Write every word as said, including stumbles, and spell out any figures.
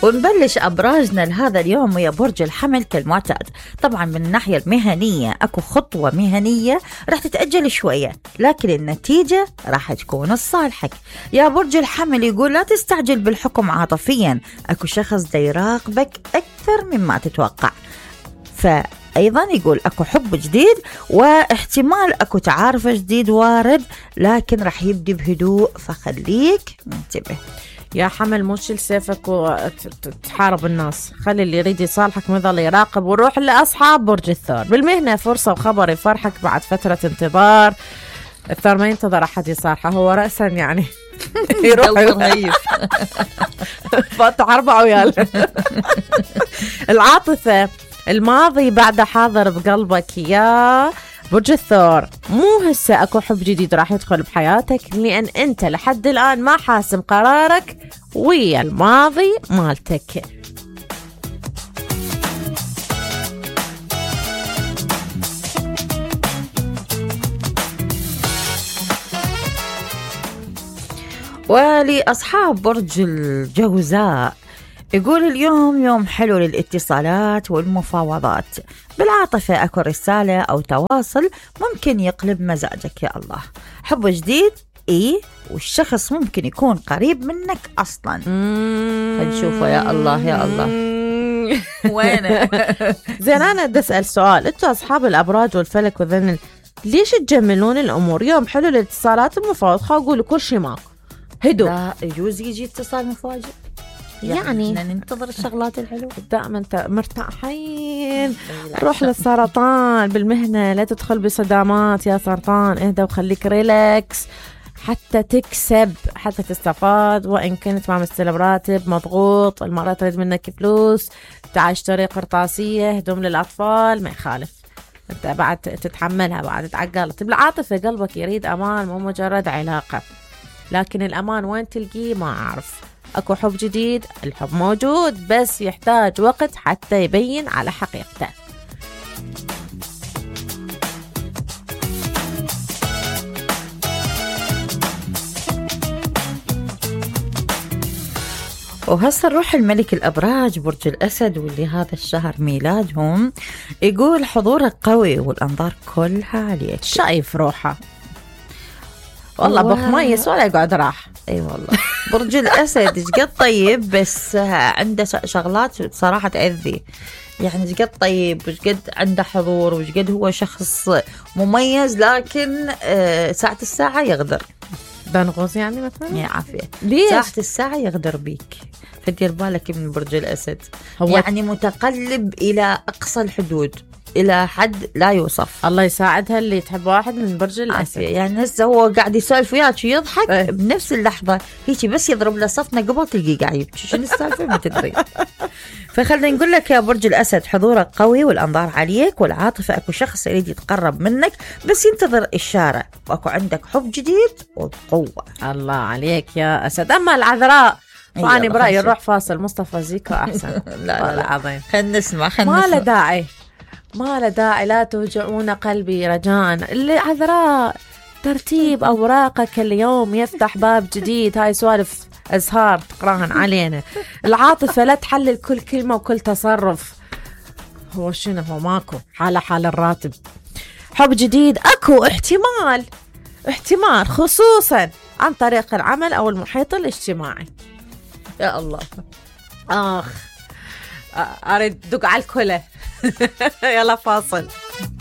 ونبلش أبراجنا لهذا اليوم ويا برج الحمل كالمعتاد. طبعا من الناحية المهنية أكو خطوة مهنية رح تتأجل شوية، لكن النتيجة رح تكون الصالحك. يا برج الحمل يقول لا تستعجل بالحكم عاطفيا، أكو شخص دا يراقبك أكثر مما تتوقع. فأيضا يقول أكو حب جديد واحتمال أكو تعارف جديد وارد، لكن رح يبدي بهدوء، فخليك منتبه. يا حمل مو تشيل سيفك وتحارب الناس، خلي اللي يريد يصالحك مظل يراقب. وروح لأصحاب برج الثور، بالمهنة فرصة وخبر يفرحك بعد فترة انتظار. الثور ما ينتظر أحد يصالحه، هو رأسا يعني يروح رهيف فتحاربه وياله. العاطفة، الماضي بعد حاضر بقلبك يا برج الثور. مو هسه اكو حب جديد راح يدخل بحياتك، لان انت لحد الان ما حاسم قرارك ويا الماضي مالتك. ولأصحاب برج الجوزاء يقول اليوم يوم حلو للاتصالات والمفاوضات. بالعاطفة أكو رسالة أو تواصل ممكن يقلب مزاجك. يا الله، حب جديد إيه، والشخص ممكن يكون قريب منك أصلا. هنشوفه. يا الله يا الله. وينه؟ زين، أنا بدي أسأل سؤال. أنتوا أصحاب الأبراج والفلك وذنل ليش تجملون الأمور؟ يوم حلو للاتصالات والمفاوضات، خا أقول كل شيء ماكو هدوء. لا يجوز يجي اتصال مفاجئ، يعني, يعني ننتظر الشغلات الحلوة. دائما انت مرتاحين. روح للسرطان، بالمهنة لا تدخل بصدامات يا سرطان، اهدى وخليك ريلاكس حتى تكسب، حتى تستفاد. وإن كنت ما مستلم راتب، مضغوط، المرأة تريد منك فلوس، تعال اشتري قرطاسية، هدوم للأطفال، ما يخالف، انت بعد تتحملها، بعد تعقلت. بالعاطفة قلبك يريد أمان، مو مجرد علاقة، لكن الأمان وين تلقيه ما أعرف. أكو حب جديد، الحب موجود بس يحتاج وقت حتى يبين على حقيقته. وهسه نروح الملك الأبراج برج الأسد، واللي هذا الشهر ميلادهم. يقول حضورك قوي والأنظار كلها عليك. شايف روحه والله بخميس ولا يقعد راح. اي أيوة والله. برج الأسد شقد طيب، بس عنده شغلات صراحة تأذي. يعني شقد طيب وشقد عنده حضور وشقد هو شخص مميز، لكن ساعة الساعة يغدر. بنغوص يعني مثلا؟ يا عافية. ليش؟ ساعة الساعة يغدر بيك، فدير بالك من برج الأسد. هو يعني متقلب إلى أقصى الحدود، إلى حد لا يوصف. الله يساعدها اللي تحب واحد من برج الأسد. يعني هسه هو قاعد يسولف وياك ويضحك اه. بنفس اللحظة هيك بس يضرب له صفنة قبل تلقيه قاعد يبكي. شنو السالفة ما تدري. فخلنا نقول لك يا برج الأسد، حضورك قوي والأنظار عليك. والعاطفة أكو شخص يريد يتقرب منك بس ينتظر إشارة، وأكو عندك حب جديد وقوة. الله عليك يا أسد. أما العذراء فأني برأيي نروح فاصل. مصطفى زيكو أحسن. لا لا عظيم. خلنا نسمع خلنا ما له داعي، ما له داعي، لا توجعون قلبي رجاء. اللي عذراء ترتيب أوراقك اليوم يفتح باب جديد. هاي سوالف أزهار تقراهن علينا. العاطفة لا تحلل كل كلمة وكل تصرف. هو شنو؟ هو ماكو حالة حال الراتب. حب جديد أكو احتمال، احتمال خصوصا عن طريق العمل أو المحيط الاجتماعي. يا الله. آخ أريد دق على الكلة. يلا فاصل.